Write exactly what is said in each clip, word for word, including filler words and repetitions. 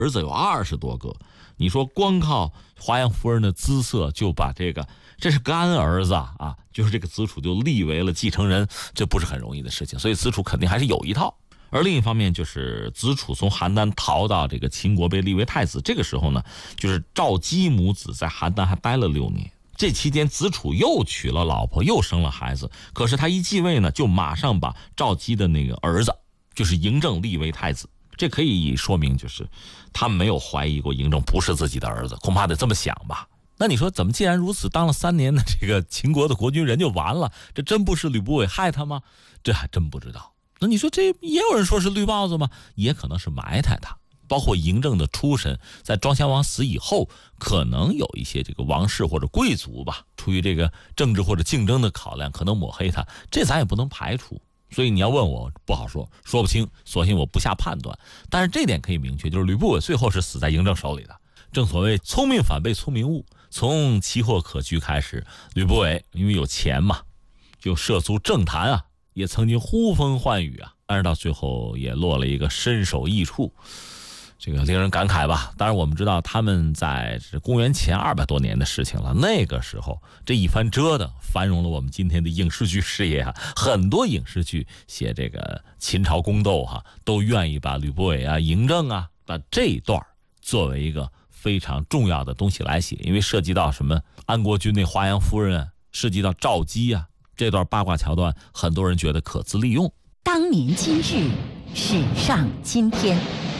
儿子有二十多个。你说光靠华阳夫人的姿色就把这个，这是干儿子啊，就是这个子楚就立为了继承人，这不是很容易的事情。所以子楚肯定还是有一套。而另一方面就是子楚从邯郸逃到这个秦国被立为太子，这个时候呢，就是赵姬母子在邯郸还待了六年。这期间子楚又娶了老婆，又生了孩子，可是他一继位呢，就马上把赵姬的那个儿子就是嬴政立为太子。这可以说明就是他没有怀疑过嬴政不是自己的儿子，恐怕得这么想吧。那你说怎么既然如此，当了三年的这个秦国的国君人就完了，这真不是吕不韦害他吗？这还真不知道。那你说这也有人说是绿帽子吗？也可能是埋汰他。包括嬴政的出身，在庄襄王死以后，可能有一些这个王室或者贵族吧，出于这个政治或者竞争的考量，可能抹黑他，这咱也不能排除。所以你要问我不好说，说不清，索性我不下判断。但是这点可以明确，就是吕不韦最后是死在嬴政手里的。正所谓聪明反被聪明误，从奇货可居开始，吕不韦因为有钱嘛，就涉足政坛啊，也曾经呼风唤雨啊，但是到最后也落了一个身首异处，这个令人感慨吧。当然我们知道他们在公元前二百多年的事情了，那个时候这一番折腾繁荣了我们今天的影视剧事业啊，很多影视剧写这个秦朝宫斗哈、啊，都愿意把吕不韦啊、嬴政啊，把这一段作为一个非常重要的东西来写，因为涉及到什么安国君那华阳夫人啊，涉及到赵姬啊，这段八卦桥段，很多人觉得可资利用。 当年今日，史上今天。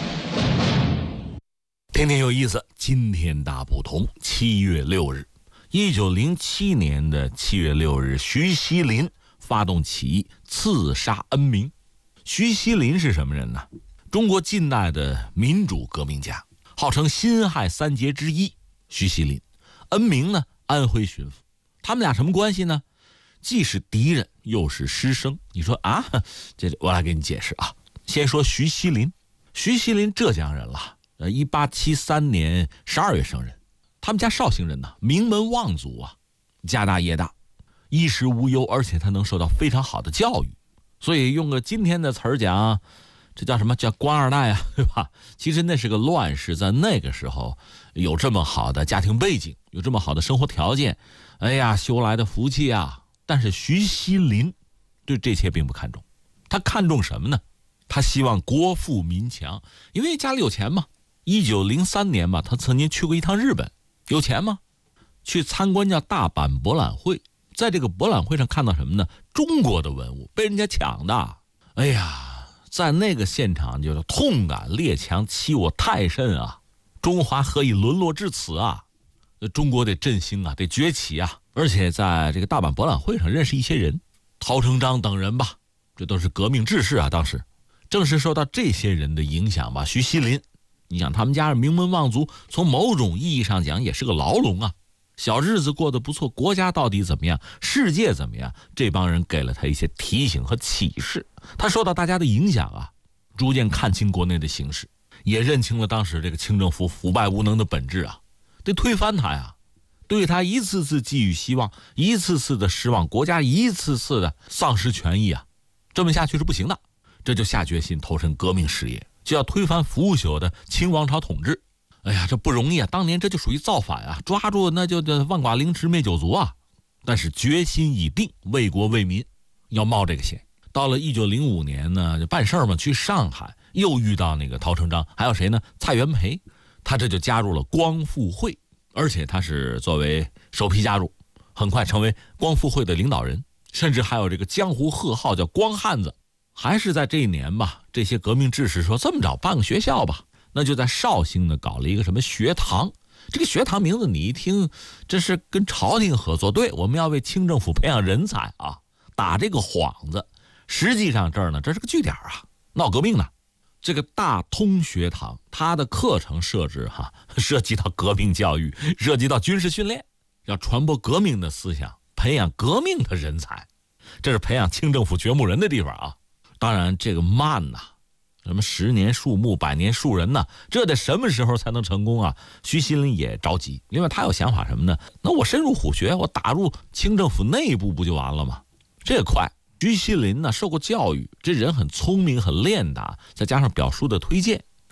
天天有意思，今天大不同。七月六日，一九零七年的七月六日，徐锡麟发动起义刺杀恩铭。徐锡麟是什么人呢？中国近代的民主革命家，号称辛亥三杰之一。徐锡麟，恩铭呢，安徽巡抚，他们俩什么关系呢？既是敌人，又是师生。你说啊，这我来给你解释啊。先说徐锡麟，徐锡麟浙江人了。呃，一八七三年十二月生人，他们家绍兴人呢，名门望族啊，家大业大，衣食无忧，而且他能受到非常好的教育，所以用个今天的词儿讲，这叫什么？叫官二代啊，对吧？其实那是个乱世，在那个时候有这么好的家庭背景，有这么好的生活条件，哎呀，修来的福气啊！但是徐锡麟对这些并不看重，他看重什么呢？他希望国富民强，因为家里有钱嘛。一九零三年吧，他曾经去过一趟日本，有钱吗？去参观叫大阪博览会，在这个博览会上看到什么呢？中国的文物被人家抢的。哎呀，在那个现场就是痛感列强欺我太甚啊！中华何以沦落至此啊？中国得振兴啊，得崛起啊！而且在这个大阪博览会上认识一些人，陶成章等人吧，这都是革命志士啊。当时正是受到这些人的影响吧，徐锡麟。你想他们家是名门望族，从某种意义上讲也是个牢笼啊，小日子过得不错，国家到底怎么样，世界怎么样，这帮人给了他一些提醒和启示。他受到大家的影响啊，逐渐看清国内的形势，也认清了当时这个清政府腐败无能的本质啊，得推翻他呀，对他一次次寄予希望，一次次的失望，国家一次次的丧失权益啊，这么下去是不行的，这就下决心投身革命事业，就要推翻腐朽的清王朝统治。哎呀，这不容易啊！当年这就属于造反啊，抓住那就万剐凌迟灭九族啊。但是决心已定，为国为民，要冒这个险。到了一九零五年呢，就办事嘛，去上海又遇到那个陶成章，还有谁呢？蔡元培，他这就加入了光复会，而且他是作为首批加入，很快成为光复会的领导人，甚至还有这个江湖贺号叫光汉子。还是在这一年吧，这些革命志士说这么着办个学校吧，那就在绍兴呢搞了一个什么学堂。这个学堂名字你一听，这是跟朝廷合作，对，我们要为清政府培养人才啊，打这个幌子。实际上这儿呢，这是个据点啊，闹革命呢。这个大通学堂，它的课程设置哈、啊，涉及到革命教育，涉及到军事训练，要传播革命的思想，培养革命的人才，这是培养清政府掘墓人的地方啊。当然这个慢呐、啊，什么十年树木，百年树人呐，这得什么时候才能成功啊？徐锡麟也着急，另外他有想法什么呢？那我深入虎穴，我打入清政府内部不就完了吗？这个快。徐锡麟呢受过教育，这人很聪明很练达，再加上表叔的推荐，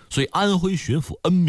所以安徽巡抚恩铭